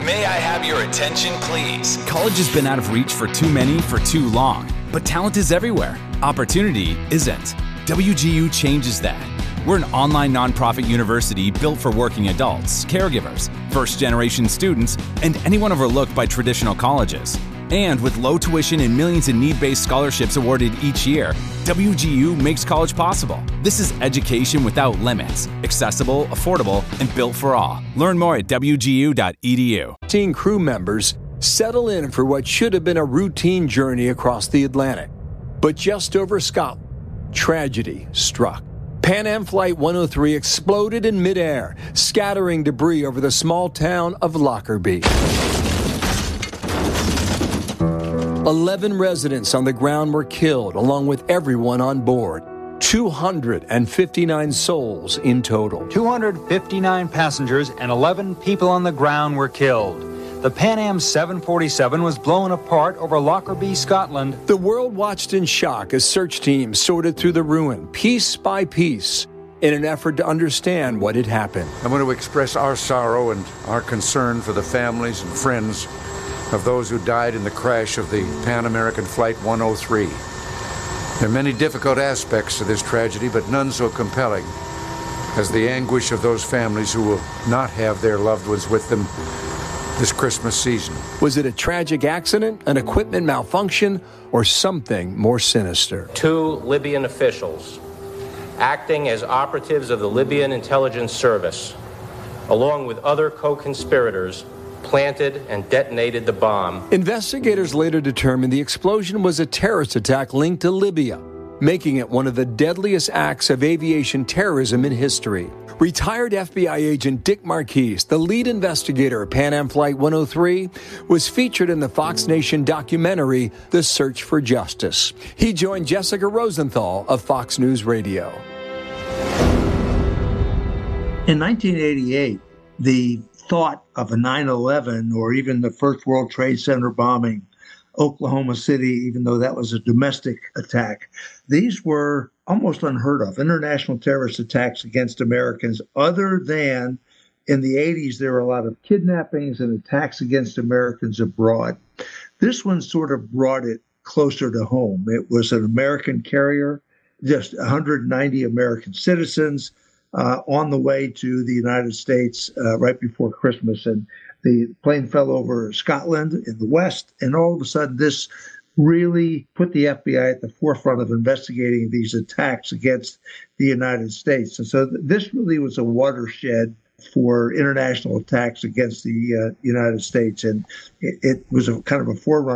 May I have your attention, please? College has been out of reach for too many for too long, but talent is everywhere. Opportunity isn't. WGU changes that. We're an online nonprofit university built for working adults, caregivers, first-generation students, and anyone overlooked by traditional colleges. And with low tuition and millions in need-based scholarships awarded each year, WGU makes college possible. This is education without limits, accessible, affordable, and built for all. Learn more at wgu.edu. Seeing crew members settle in for what should have been a routine journey across the Atlantic. But just over Scotland, tragedy struck. Pan Am Flight 103 exploded in midair, scattering debris over the small town of Lockerbie. 11 residents on the ground were killed, along with everyone on board. 259 souls in total. 259 passengers and 11 people on the ground were killed. The Pan Am 747 was blown apart over Lockerbie, Scotland. The world watched in shock as search teams sorted through the ruin, piece by piece, in an effort to understand what had happened. I want to express our sorrow and our concern for the families and friends of those who died in the crash of the Pan American Flight 103. There are many difficult aspects to this tragedy, but none so compelling as the anguish of those families who will not have their loved ones with them this Christmas season. Was it a tragic accident, an equipment malfunction, or something more sinister? 2 Libyan officials, acting as operatives of the Libyan intelligence service, along with other co-conspirators, planted and detonated the bomb. Investigators later determined the explosion was a terrorist attack linked to Libya, making it one of the deadliest acts of aviation terrorism in history. Retired FBI agent Dick Marquis, the lead investigator of Pan Am Flight 103, was featured in the Fox Nation documentary, The Search for Justice. He joined Jessica Rosenthal of Fox News Radio. In 1988, the thought of a 9/11 or even the first World Trade Center bombing, Oklahoma City, even though that was a domestic attack, these were almost unheard of, international terrorist attacks against Americans, other than in the 80s, there were a lot of kidnappings and attacks against Americans abroad. This one sort of brought it closer to home. It was an American carrier, just 190 American citizens on the way to the United States right before Christmas. And the plane fell over Scotland in the west, and all of a sudden this really put the FBI at the forefront of investigating these attacks against the United States. And so this really was a watershed for international attacks against the United States. And it was a kind of a forerunner